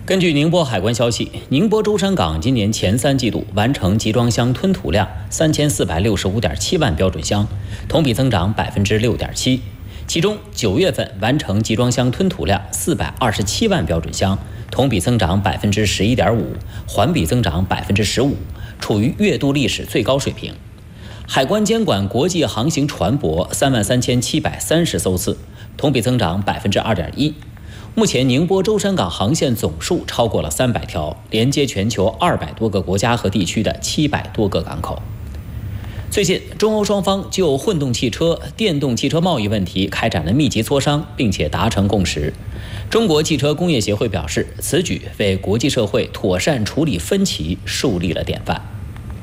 根据宁波海关消息，宁波舟山港今年前3季度完成集装箱吞吐量3465.7万标准箱，同比增长6.7%。其中9月份完成集装箱吞吐量427万标准箱，同比增长11.5%，环比增长15%，处于月度历史最高水平。海关监管国际航行船舶33730艘次，同比增长2.1%。目前，宁波舟山港航线总数超过了300条，连接全球200多个国家和地区的700多个港口。最近，中欧双方就混动汽车、电动汽车贸易问题开展了密集磋商，并且达成共识。中国汽车工业协会表示，此举为国际社会妥善处理分歧树立了典范。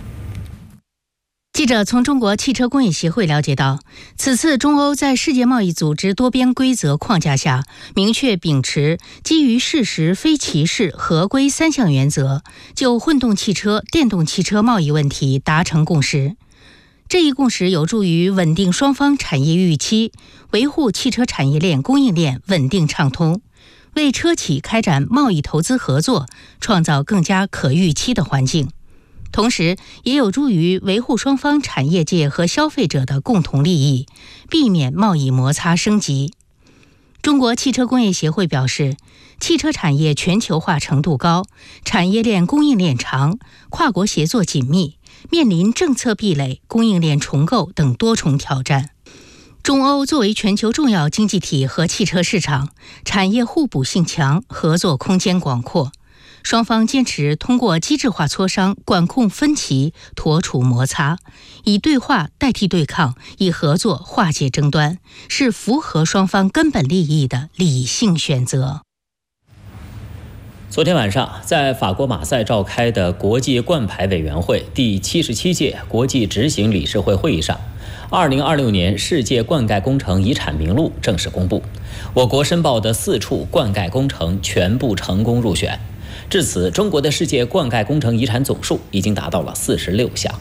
记者从中国汽车工业协会了解到，此次中欧在世界贸易组织多边规则框架下，明确秉持基于事实非歧视合规3项原则，就混动汽车、电动汽车贸易问题达成共识。这一共识有助于稳定双方产业预期，维护汽车产业链供应链稳定畅通，为车企开展贸易投资合作创造更加可预期的环境。同时，也有助于维护双方产业界和消费者的共同利益，避免贸易摩擦升级。中国汽车工业协会表示，汽车产业全球化程度高，产业链供应链长，跨国协作紧密，面临政策壁垒、供应链重构等多重挑战。中欧作为全球重要经济体和汽车市场，产业互补性强，合作空间广阔。双方坚持通过机制化磋商管控分歧，妥处摩擦，以对话代替对抗，以合作化解争端，是符合双方根本利益的理性选择。 昨天晚上，在法国马赛召开的国际冠牌委员会第77届国际执行理事会会议上，2026年世界灌溉工程遗产名录正式公布，我国申报的4处灌溉工程全部成功入选。至此，中国的世界灌溉工程遗产总数已经达到了46项。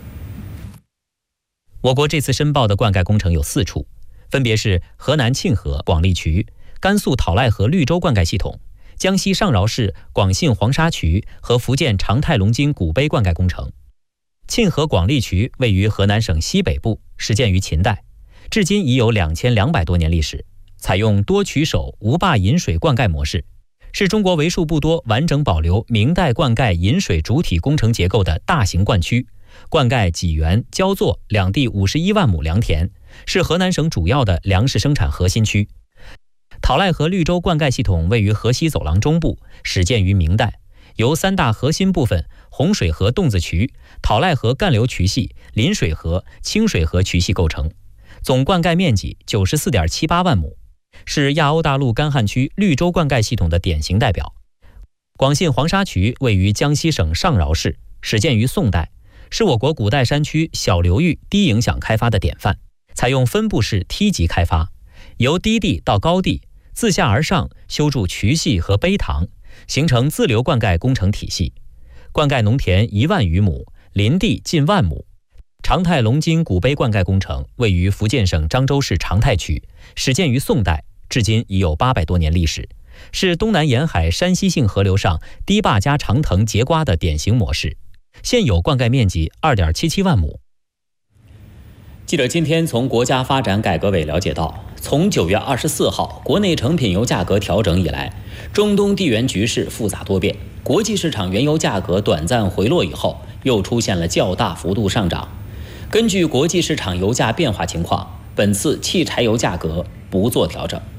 我国这次申报的灌溉工程有4处，分别是河南沁河广利渠、甘肃讨赖河绿洲灌溉系统、江西上饶市广信黄沙渠和福建长泰龙津古碑灌溉工程。沁河广利渠位于河南省西北部，始建于秦代，至今已有2200多年历史，采用多渠手无坝引水灌溉模式，是中国为数不多完整保留明代灌溉引水主体工程结构的大型灌区，灌溉济源、焦作两地51万亩良田，是河南省主要的粮食生产核心区。讨赖河绿洲灌溉系统位于河西走廊中部，始建于明代，由3大核心部分洪水河洞子渠、讨赖河干流渠系、临水河、清水河渠系构成，总灌溉面积94.78万亩，是亚欧大陆干旱区绿洲灌溉系统的典型代表。广信黄沙渠位于江西省上饶市，始建于宋代，是我国古代山区小流域低影响开发的典范，采用分布式梯级开发，由低地到高地，自下而上修筑渠系和碑塘，形成自流灌溉工程体系，灌溉农田1万余亩，林地近1万亩。长泰龙津古碑灌溉工程位于福建省漳州市长泰区，始建于宋代，至今已有800多年历史，是东南沿海山西性河流上堤坝加长藤节瓜的典型模式，现有灌溉面积2.77万亩。 记者今天从国家发展改革委了解到，从9月24号国内成品油价格调整以来，中东地缘局势复杂多变，国际市场原油价格短暂回落以后，又出现了较大幅度上涨。根据国际市场油价变化情况，本次汽柴油价格不做调整。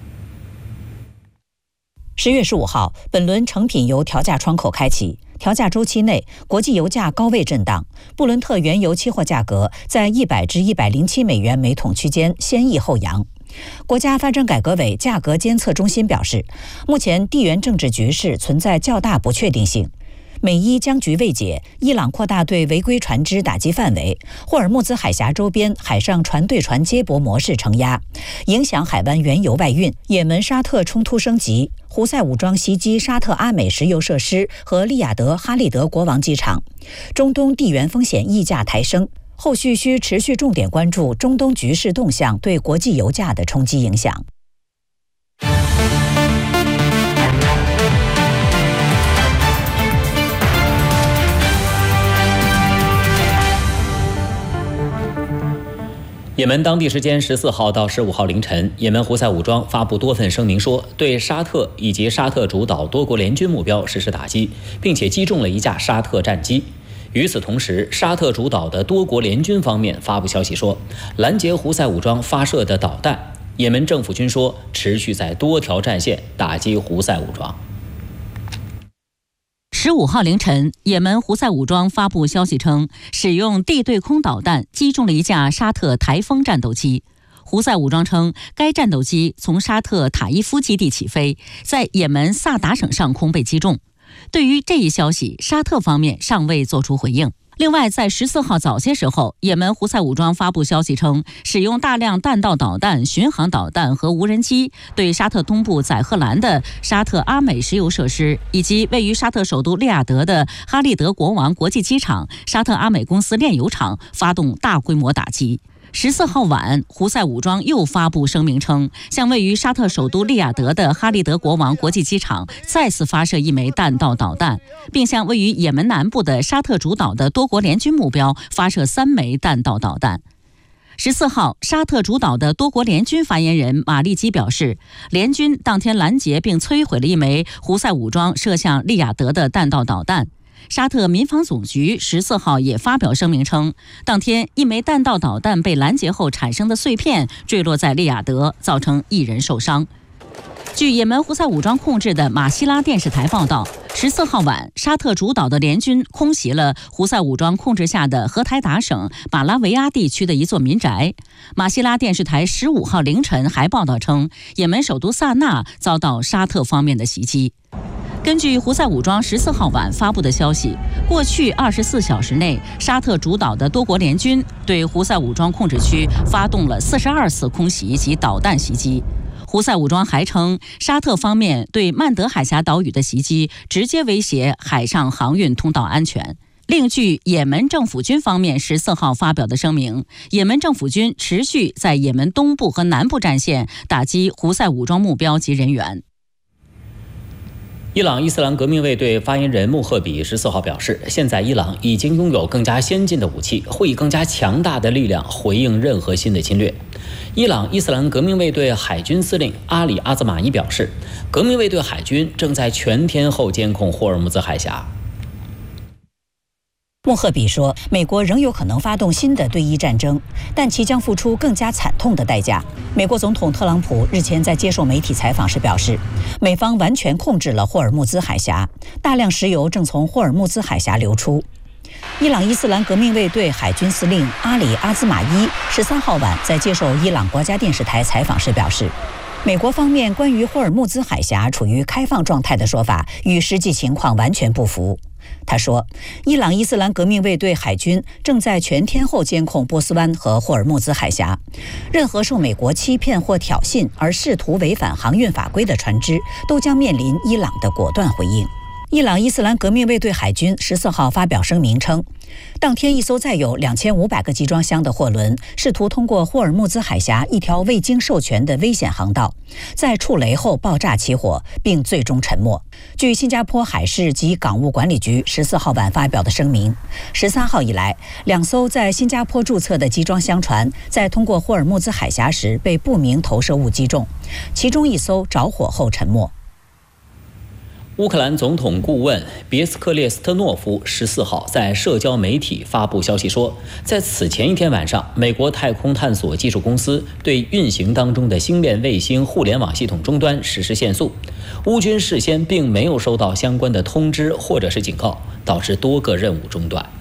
10月15号，本轮成品油调价窗口开启，调价周期内，国际油价高位震荡，布伦特原油期货价格在100至107美元每桶区间先抑后扬。国家发展改革委价格监测中心表示，目前地缘政治局势存在较大不确定性。美伊僵局未解，伊朗扩大对违规船只打击范围，霍尔木兹海峡周边海上船对船接驳模式承压，影响海湾原油外运。也门沙特冲突升级，胡塞武装袭击沙特阿美石油设施和利雅得哈利德国王机场。中东地缘风险溢价抬升，后续需持续重点关注中东局势动向对国际油价的冲击影响。 也门当地时间14号到15号凌晨，也门胡塞武装发布多份声明说，对沙特以及沙特主导多国联军目标实施打击，并且击中了一架沙特战机。与此同时，沙特主导的多国联军方面发布消息说，拦截胡塞武装发射的导弹。也门政府军说，持续在多条战线打击胡塞武装。 15号凌晨，也门胡塞武装发布消息称，使用地对空导弹击中了一架沙特台风战斗机。胡塞武装称，该战斗机从沙特塔伊夫基地起飞，在也门萨达省上空被击中。对于这一消息，沙特方面尚未作出回应。另外，在14号早些时候，也门胡塞武装发布消息称，使用大量弹道导弹、巡航导弹和无人机，对沙特东部载荷兰的沙特阿美石油设施，以及位于沙特首都利雅得的哈利德国王国际机场、沙特阿美公司炼油厂发动大规模打击。14号晚，胡塞武装又发布声明称，向位于沙特首都利雅得的哈利德国王国际机场再次发射一枚弹道导弹，并向位于也门南部的沙特主导的多国联军目标发射3枚弹道导弹。14号，沙特主导的多国联军发言人马利基表示，联军当天拦截并摧毁了一枚胡塞武装射向利雅得的弹道导弹。沙特民防总局14号也发表声明称，当天一枚弹道导弹被拦截后产生的碎片坠落在利雅得，造成1人受伤。据也门胡塞武装控制的马希拉电视台报道，14号晚，沙特主导的联军空袭了胡塞武装控制下的荷台达省马拉维亚地区的一座民宅。马希拉电视台15号凌晨还报道称，也门首都萨那遭到沙特方面的袭击。根据胡塞武装14号晚发布的消息，过去24小时内，沙特主导的多国联军对胡塞武装控制区发动了42次空袭及导弹袭击。胡塞武装还称，沙特方面对曼德海峡岛屿的袭击直接威胁海上航运通道安全。另据也门政府军方面14号发表的声明，也门政府军持续在也门东部和南部战线打击胡塞武装目标及人员。 伊朗伊斯兰革命卫队发言人穆赫比14号表示，现在伊朗已经拥有更加先进的武器，会以更加强大的力量回应任何新的侵略。伊朗伊斯兰革命卫队海军司令阿里阿兹马伊表示，革命卫队海军正在全天候监控霍尔木兹海峡。 穆赫比说，美国仍有可能发动新的对伊战争，但其将付出更加惨痛的代价。美国总统特朗普日前在接受媒体采访时表示，美方完全控制了霍尔木兹海峡，大量石油正从霍尔木兹海峡流出。伊朗伊斯兰革命卫队海军司令阿里阿兹马伊13号晚在接受伊朗国家电视台采访时表示，美国方面关于霍尔木兹海峡处于开放状态的说法与实际情况完全不符。他说，伊朗伊斯兰革命卫队海军正在全天候监控波斯湾和霍尔木兹海峡，任何受美国欺骗或挑衅而试图违反航运法规的船只都将面临伊朗的果断回应。伊朗伊斯兰革命卫队海军14号发表声明称，当天一艘载有2500个集装箱的货轮试图通过霍尔木兹海峡一条未经授权的危险航道，在触雷后爆炸起火，并最终沉没。据新加坡海事及港务管理局14号晚发表的声明，13号以来，2艘在新加坡注册的集装箱船在通过霍尔木兹海峡时被不明投射物击中，其中一艘着火后沉没。 乌克兰总统顾问别斯克列斯特诺夫14号在社交媒体发布消息说，在此前一天晚上，美国太空探索技术公司对运行当中的星链卫星互联网系统终端实施限速。乌军事先并没有收到相关的通知或者是警告，导致多个任务中断。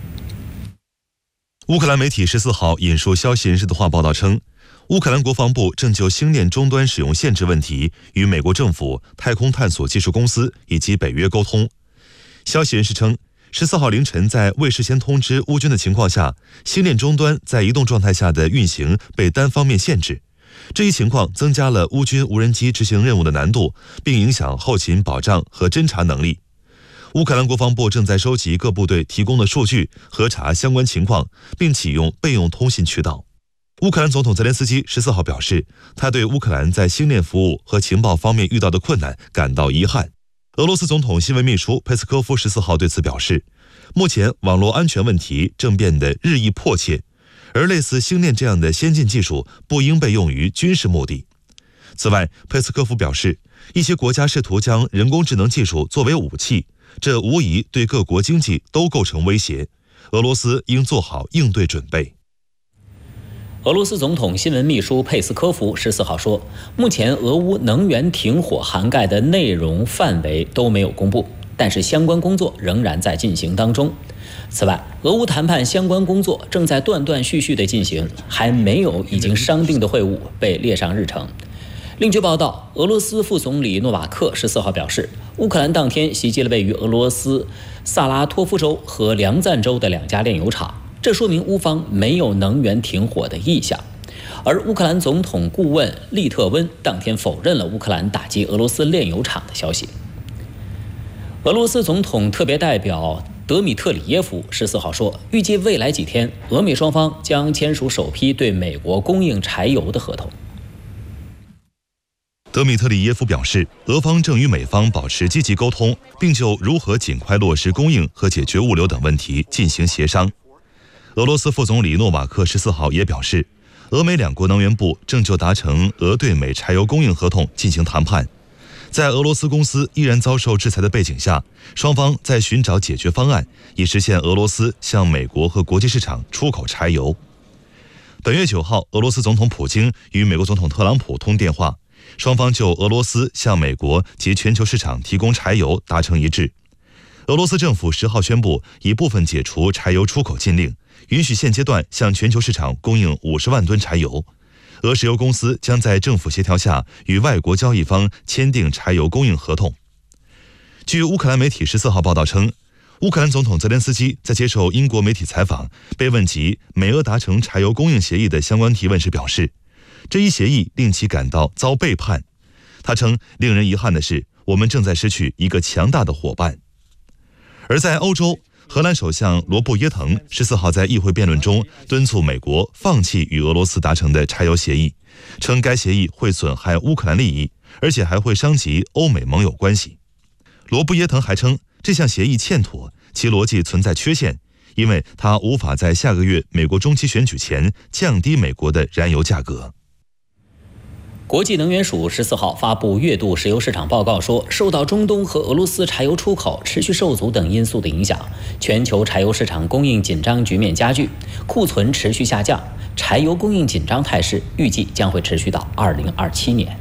乌克兰媒体14号引述消息人士的话报道称，乌克兰国防部正就星链终端使用限制问题与美国政府、太空探索技术公司以及北约沟通。消息人士称，14号凌晨在未事先通知乌军的情况下，星链终端在移动状态下的运行被单方面限制。这一情况增加了乌军无人机执行任务的难度，并影响后勤保障和侦察能力。乌克兰国防部正在收集各部队提供的数据，核查相关情况，并启用备用通信渠道。乌克兰总统泽连斯基14号表示，他对乌克兰在星链服务和情报方面遇到的困难感到遗憾。俄罗斯总统新闻秘书佩斯科夫14号对此表示，目前网络安全问题正变得日益迫切， 而类似星链这样的先进技术不应被用于军事目的。此外，佩斯科夫表示，一些国家试图将人工智能技术作为武器，这无疑对各国经济都构成威胁。俄罗斯应做好应对准备。 俄罗斯总统新闻秘书佩斯科夫14号说，目前俄乌能源停火涵盖的内容范围都没有公布，但是相关工作仍然在进行当中。此外，俄乌谈判相关工作正在断断续续地进行，还没有已经商定的会晤被列上日程。另据报道，俄罗斯副总理诺瓦克14号表示，乌克兰当天袭击了位于俄罗斯萨拉托夫州和梁赞州的2家炼油厂，这说明乌方没有能源停火的意向。而乌克兰总统顾问利特温当天否认了乌克兰打击俄罗斯炼油厂的消息。俄罗斯总统特别代表德米特里耶夫14号说，预计未来几天，俄美双方将签署首批对美国供应柴油的合同。 德米特里耶夫表示，俄方正与美方保持积极沟通，并就如何尽快落实供应和解决物流等问题进行协商。俄罗斯副总理诺瓦克14号也表示，俄美两国能源部正就达成俄对美柴油供应合同进行谈判。在俄罗斯公司依然遭受制裁的背景下，双方在寻找解决方案，以实现俄罗斯向美国和国际市场出口柴油。本月9号，俄罗斯总统普京与美国总统特朗普通电话，双方就俄罗斯向美国及全球市场提供柴油达成一致。俄罗斯政府10号宣布，已部分解除柴油出口禁令，允许现阶段向全球市场供应50万吨柴油。俄石油公司将在政府协调下与外国交易方签订柴油供应合同。据乌克兰媒体14号报道称，乌克兰总统泽连斯基在接受英国媒体采访，被问及美俄达成柴油供应协议的相关提问时表示，这一协议令其感到遭背叛。他称，令人遗憾的是，我们正在失去一个强大的伙伴。而在欧洲，荷兰首相罗布耶腾14号在议会辩论中敦促美国放弃与俄罗斯达成的柴油协议，称该协议会损害乌克兰利益，而且还会伤及欧美盟友关系。罗布耶腾还称，这项协议欠妥，其逻辑存在缺陷，因为它无法在下个月美国中期选举前降低美国的燃油价格。 国际能源署14号发布月度石油市场报告说，受到中东和俄罗斯柴油出口持续受阻等因素的影响，全球柴油市场供应紧张局面加剧，库存持续下降，柴油供应紧张态势预计将会持续到2027年。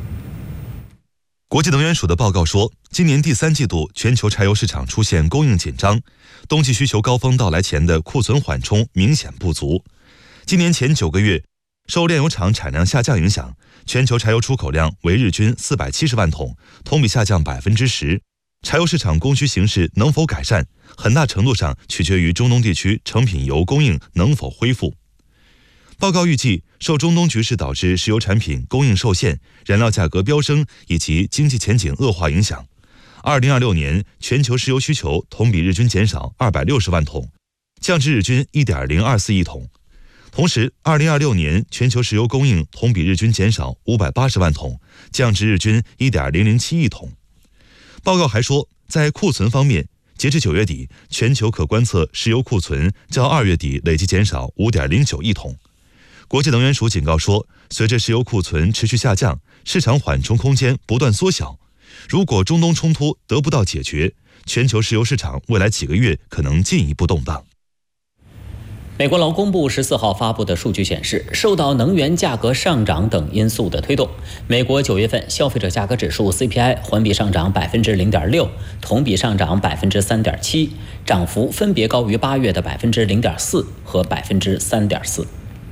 国际能源署的报告说，今年第3季度全球柴油市场出现供应紧张，冬季需求高峰到来前的库存缓冲明显不足。今年前9个月，受炼油厂产量下降影响，全球柴油出口量为日均470万桶，同比下降10%。柴油市场供需形势能否改善，很大程度上取决于中东地区成品油供应能否恢复。报告预计，受中东局势导致石油产品供应受限、燃料价格飙升以及经济前景恶化影响，2026年全球石油需求同比日均减少260万桶，降至日均1.024亿桶。同时，2026年全球石油供应同比日均减少580万桶，降至日均1.007亿桶。报告还说，在库存方面，截至9月底，全球可观测石油库存较2月底累计减少5.09亿桶。国际能源署警告说，随着石油库存持续下降，市场缓冲空间不断缩小。如果中东冲突得不到解决，全球石油市场未来几个月可能进一步动荡。 美国劳工部14号发布的数据显示，受到能源价格上涨等因素的推动，美国9月份消费者价格指数 CPI 环比上涨0.6%，同比上涨3.7%，涨幅分别高于8月的0.4%和3.4%。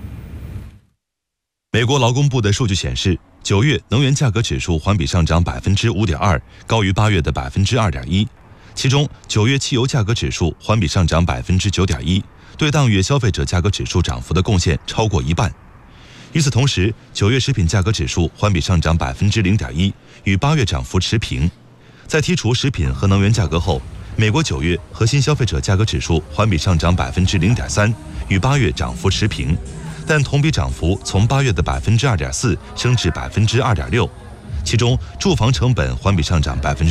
美国劳工部的数据显示，9月能源价格指数环比上涨5.2%，高于8月的2.1%。其中，9月汽油价格指数环比上涨9.1%，对当月消费者价格指数涨幅的贡献超过一半。与此同时，9月食品价格指数环比上涨0.1%，与8月涨幅持平。在剔除食品和能源价格后，美国9月核心消费者价格指数环比上涨0.3%，与8月涨幅持平。但同比涨幅从8月的2.4%升至2.6%，其中住房成本环比上涨